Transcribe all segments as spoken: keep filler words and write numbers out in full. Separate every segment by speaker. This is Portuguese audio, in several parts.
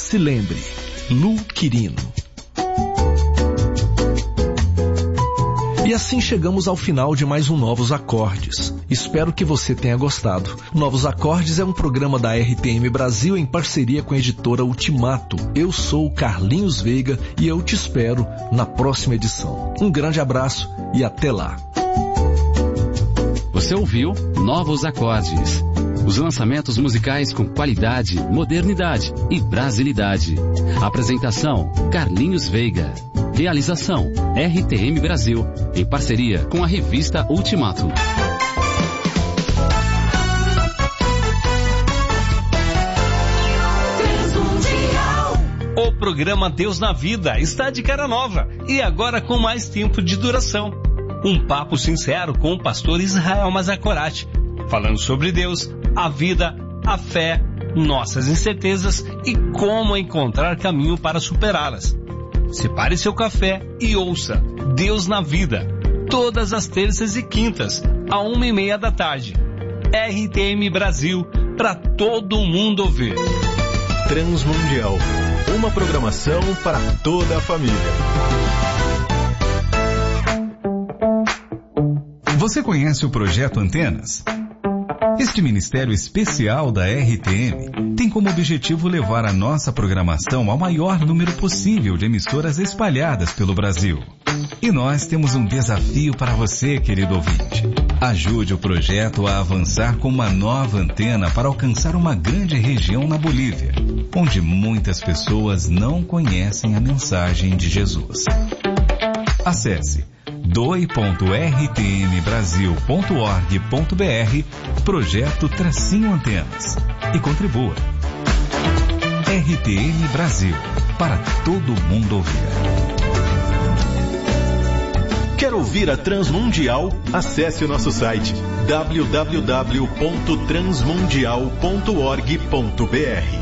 Speaker 1: Se lembre, Lu Quirino. E assim chegamos ao final de mais um Novos Acordes. Espero que você tenha gostado. Novos Acordes é um programa da R T M Brasil em parceria com a editora Ultimato. Eu sou o Carlinhos Veiga e eu te espero na próxima edição. Um grande abraço e até lá.
Speaker 2: Você ouviu Novos Acordes. Os lançamentos musicais com qualidade, modernidade e brasilidade. Apresentação: Carlinhos Veiga. Realização: R T M Brasil, em parceria com a revista Ultimato.
Speaker 3: O programa Deus na Vida está de cara nova e agora com mais tempo de duração. Um papo sincero com o pastor Israel Mazakorati, falando sobre Deus, a vida, a fé, nossas incertezas e como encontrar caminho para superá-las. Separe seu café e ouça Deus na Vida, todas as terças e quintas, à uma e meia da tarde. R T M Brasil, para todo mundo ouvir.
Speaker 4: Transmundial, uma programação para toda a família.
Speaker 5: Você conhece o Projeto Antenas? Este ministério especial da R T M tem como objetivo levar a nossa programação ao maior número possível de emissoras espalhadas pelo Brasil. E nós temos um desafio para você, querido ouvinte. Ajude o projeto a avançar com uma nova antena para alcançar uma grande região na Bolívia, onde muitas pessoas não conhecem a mensagem de Jesus. Acesse doe ponto r t m brasil ponto org ponto b r Projeto Tracinho Antenas e contribua. R T M Brasil, para todo mundo ouvir.
Speaker 4: Quer ouvir a Transmundial? Acesse o nosso site w w w ponto transmundial ponto org ponto b r.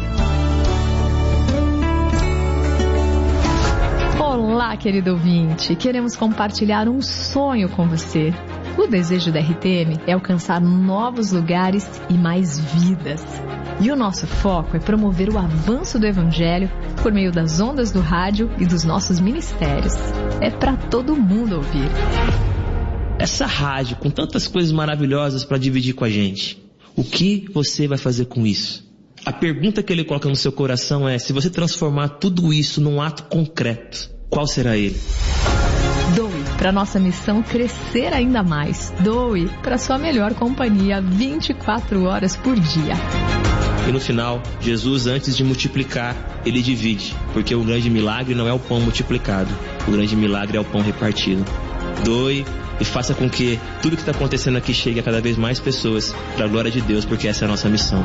Speaker 6: Olá, querido ouvinte. Queremos compartilhar um sonho com você. O desejo da R T M é alcançar novos lugares e mais vidas. E o nosso foco é promover o avanço do Evangelho por meio das ondas do rádio e dos nossos ministérios. É para todo mundo ouvir.
Speaker 7: Essa rádio com tantas coisas maravilhosas para dividir com a gente. O que você vai fazer com isso? A pergunta que ele coloca no seu coração é: se você transformar tudo isso num ato concreto, qual será ele?
Speaker 6: Doe para nossa missão crescer ainda mais. Doe para sua melhor companhia vinte e quatro horas por dia.
Speaker 7: E no final, Jesus, antes de multiplicar, ele divide, porque o grande milagre não é o pão multiplicado, o grande milagre é o pão repartido. Doe e faça com que tudo que está acontecendo aqui chegue a cada vez mais pessoas, para a glória de Deus, porque essa é a nossa missão.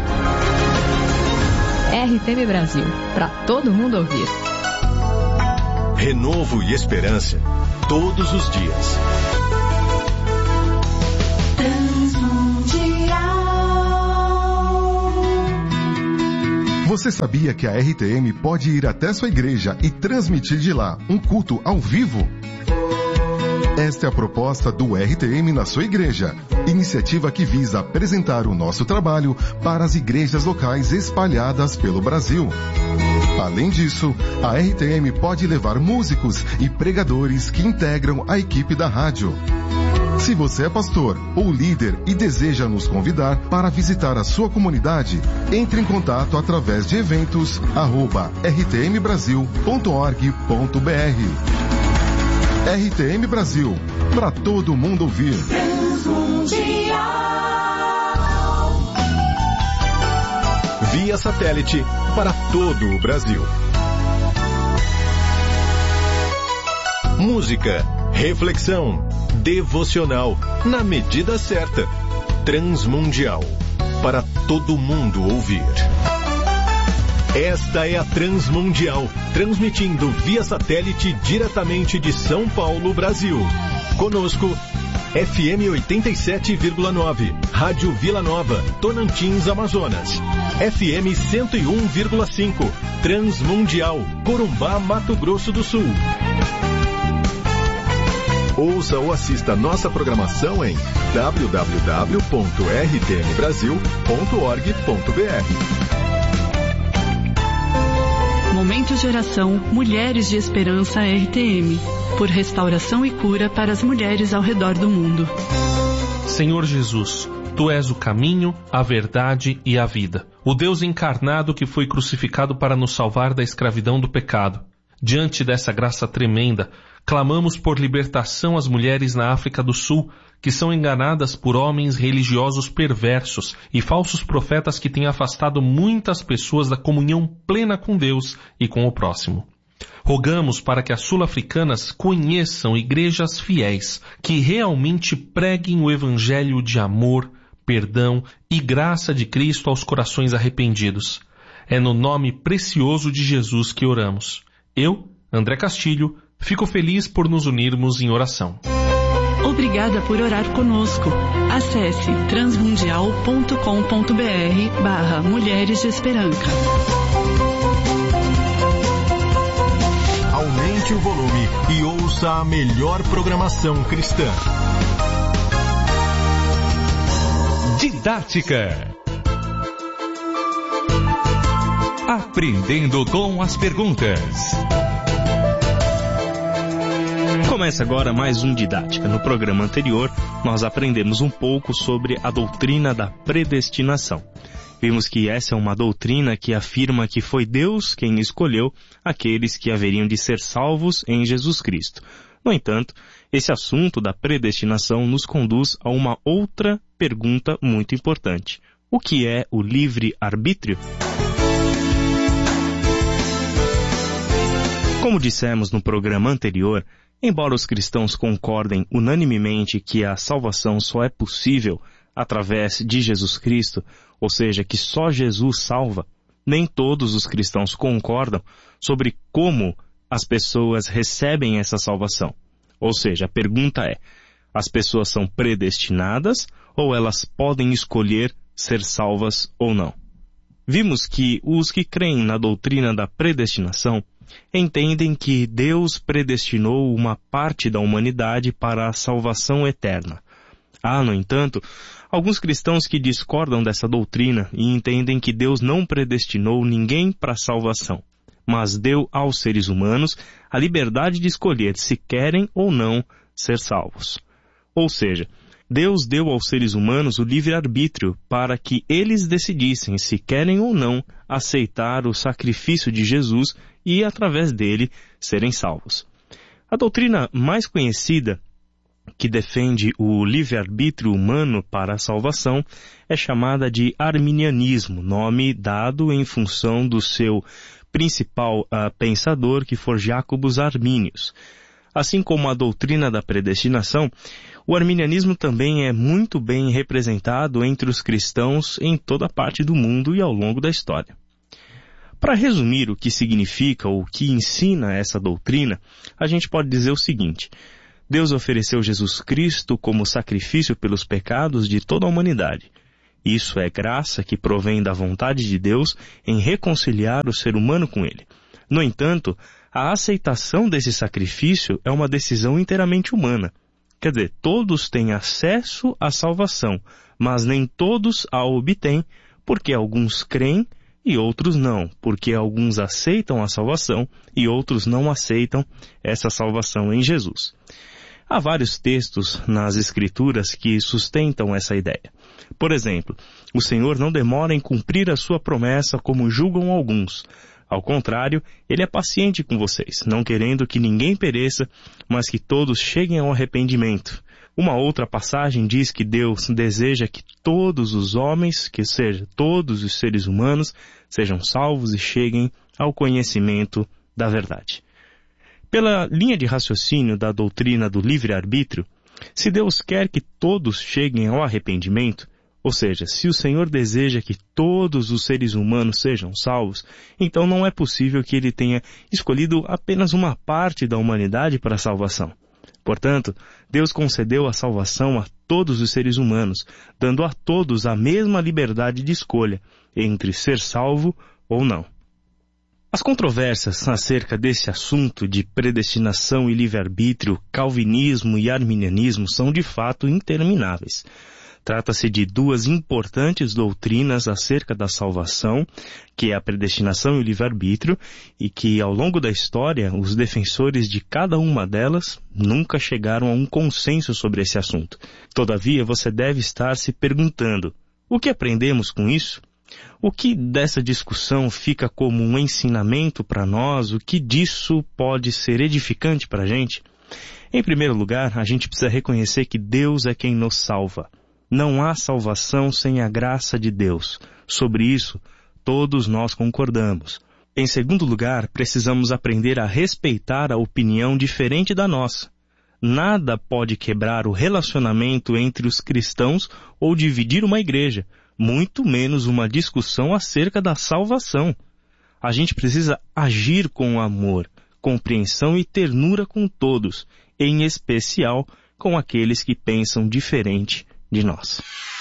Speaker 6: R T M Brasil, para todo mundo ouvir.
Speaker 4: Renovo e esperança, todos os dias.
Speaker 8: Você sabia que a R T M pode ir até sua igreja e transmitir de lá um culto ao vivo? Esta é a proposta do R T M na sua igreja, iniciativa que visa apresentar o nosso trabalho para as igrejas locais espalhadas pelo Brasil. Além disso, a R T M pode levar músicos e pregadores que integram a equipe da rádio. Se você é pastor ou líder e deseja nos convidar para visitar a sua comunidade, entre em contato através de eventos arroba r t m brasil ponto org ponto b r. R T M Brasil, para todo mundo ouvir.
Speaker 4: Via satélite para todo o Brasil. Música, reflexão, devocional, na medida certa. Transmundial, para todo mundo ouvir. Esta é a Transmundial, transmitindo via satélite diretamente de São Paulo, Brasil. Conosco, F M oitenta e sete vírgula nove, Rádio Vila Nova, Tonantins, Amazonas. F M cento e um vírgula cinco, Transmundial, Corumbá, Mato Grosso do Sul. Ouça ou assista nossa programação em w w w ponto r t m brasil ponto org ponto b r.
Speaker 9: Movimento de Oração Mulheres de Esperança R T M, por restauração e cura para as mulheres ao redor do mundo.
Speaker 10: Senhor Jesus, Tu és o caminho, a verdade e a vida, o Deus encarnado que foi crucificado para nos salvar da escravidão do pecado. Diante dessa graça tremenda, clamamos por libertação às mulheres na África do Sul, que são enganadas por homens religiosos perversos e falsos profetas que têm afastado muitas pessoas da comunhão plena com Deus e com o próximo. Rogamos para que as sul-africanas conheçam igrejas fiéis, que realmente preguem o evangelho de amor, perdão e graça de Cristo aos corações arrependidos. É no nome precioso de Jesus que oramos. Eu, André Castilho, fico feliz por nos unirmos em oração.
Speaker 9: Obrigada por orar conosco. Acesse transmundial ponto com ponto br barra Mulheres de Esperança.
Speaker 4: Aumente o volume e ouça a melhor programação cristã.
Speaker 5: Didática. Aprendendo com as perguntas.
Speaker 7: Começa agora mais um Didática. No programa anterior, nós aprendemos um pouco sobre a doutrina da predestinação. Vimos que essa é uma doutrina que afirma que foi Deus quem escolheu aqueles que haveriam de ser salvos em Jesus Cristo. No entanto, esse assunto da predestinação nos conduz a uma outra pergunta muito importante. O que é o livre-arbítrio? Como dissemos no programa anterior, embora os cristãos concordem unanimemente que a salvação só é possível através de Jesus Cristo, ou seja, que só Jesus salva, nem todos os cristãos concordam sobre como as pessoas recebem essa salvação. Ou seja, a pergunta é, as pessoas são predestinadas ou elas podem escolher ser salvas ou não? Vimos que os que creem na doutrina da predestinação entendem que Deus predestinou uma parte da humanidade para a salvação eterna. Há, no entanto, alguns cristãos que discordam dessa doutrina e entendem que Deus não predestinou ninguém para a salvação, mas deu aos seres humanos a liberdade de escolher se querem ou não ser salvos. Ou seja, Deus deu aos seres humanos o livre-arbítrio para que eles decidissem se querem ou não aceitar o sacrifício de Jesus e, através dele, serem salvos. A doutrina mais conhecida que defende o livre-arbítrio humano para a salvação é chamada de arminianismo, nome dado em função do seu principal uh, pensador, que foi Jacobus Arminius. Assim como a doutrina da predestinação, o arminianismo também é muito bem representado entre os cristãos em toda parte do mundo e ao longo da história. Para resumir o que significa ou o que ensina essa doutrina, a gente pode dizer o seguinte: Deus ofereceu Jesus Cristo como sacrifício pelos pecados de toda a humanidade. Isso é graça que provém da vontade de Deus em reconciliar o ser humano com Ele. No entanto, a aceitação desse sacrifício é uma decisão inteiramente humana. Quer dizer, todos têm acesso à salvação, mas nem todos a obtêm, porque alguns creem e outros não, porque alguns aceitam a salvação e outros não aceitam essa salvação em Jesus. Há vários textos nas Escrituras que sustentam essa ideia. Por exemplo, o Senhor não demora em cumprir a sua promessa como julgam alguns. Ao contrário, Ele é paciente com vocês, não querendo que ninguém pereça, mas que todos cheguem ao arrependimento. Uma outra passagem diz que Deus deseja que todos os homens, que seja, todos os seres humanos, sejam salvos e cheguem ao conhecimento da verdade. Pela linha de raciocínio da doutrina do livre-arbítrio, se Deus quer que todos cheguem ao arrependimento, ou seja, se o Senhor deseja que todos os seres humanos sejam salvos, então não é possível que Ele tenha escolhido apenas uma parte da humanidade para a salvação. Portanto, Deus concedeu a salvação a todos os seres humanos, dando a todos a mesma liberdade de escolha entre ser salvo ou não. As controvérsias acerca desse assunto de predestinação e livre-arbítrio, calvinismo e arminianismo são de fato intermináveis.
Speaker 11: Trata-se de duas importantes doutrinas acerca da salvação, que é a predestinação e o livre-arbítrio, e que ao longo da história, os defensores de cada uma delas nunca chegaram a um consenso sobre esse assunto. Todavia, você deve estar se perguntando, o que aprendemos com isso? O que dessa discussão fica como um ensinamento para nós? O que disso pode ser edificante para a gente? Em primeiro lugar, a gente precisa reconhecer que Deus é quem nos salva. Não há salvação sem a graça de Deus. Sobre isso, todos nós concordamos. Em segundo lugar, precisamos aprender a respeitar a opinião diferente da nossa. Nada pode quebrar o relacionamento entre os cristãos ou dividir uma igreja, muito menos uma discussão acerca da salvação. A gente precisa agir com amor, compreensão e ternura com todos, em especial com aqueles que pensam diferente de nós.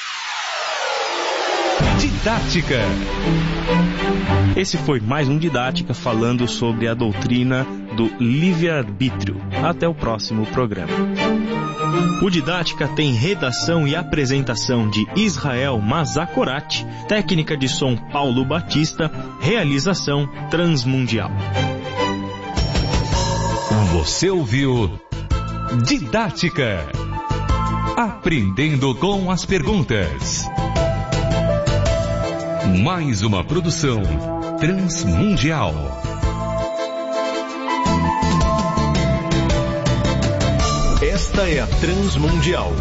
Speaker 2: Didática.
Speaker 11: Esse foi mais um Didática falando sobre a doutrina do livre-arbítrio. Até o próximo programa. O Didática tem redação e apresentação de Israel Mazakorati, técnica de som Paulo Batista, realização Transmundial.
Speaker 2: Você ouviu Didática. Aprendendo com as perguntas. Mais uma produção Transmundial.
Speaker 4: Esta é a Transmundial.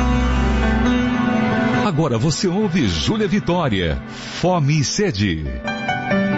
Speaker 2: Agora você ouve Júlia Vitória, Fome e Sede.